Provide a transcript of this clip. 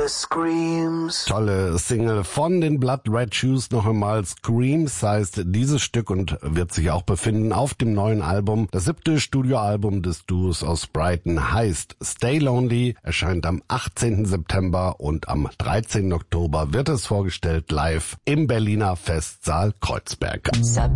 the screams. Tolle Single von den Blood Red Shoes, noch einmal Screams heißt dieses Stück und wird sich auch befinden auf dem neuen Album. Das 7. Studioalbum des Duos aus Brighton heißt Stay Lonely, erscheint am 18. September und am 13. Oktober wird es vorgestellt live im Berliner Festsaal Kreuzberg.